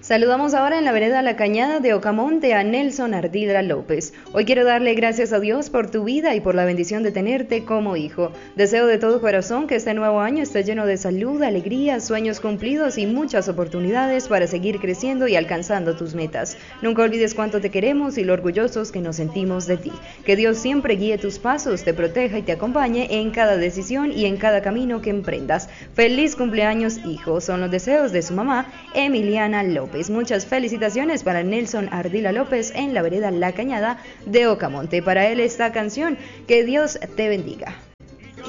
Saludamos ahora en la vereda La Cañada de Ocamonte a Nelson Ardila López. Hoy quiero darle gracias a Dios por tu vida y por la bendición de tenerte como hijo. Deseo de todo corazón que este nuevo año esté lleno de salud, alegría, sueños cumplidos y muchas oportunidades para seguir creciendo y alcanzando tus metas. Nunca olvides cuánto te queremos y lo orgullosos que nos sentimos de ti. Que Dios siempre guíe tus pasos, te proteja y te acompañe en cada decisión y en cada camino que emprendas. Feliz cumpleaños, hijo. Son los deseos de su mamá, Emiliana López. Muchas felicitaciones para Nelson Ardila López en la vereda La Cañada de Ocamonte. Para él esta canción, que Dios te bendiga.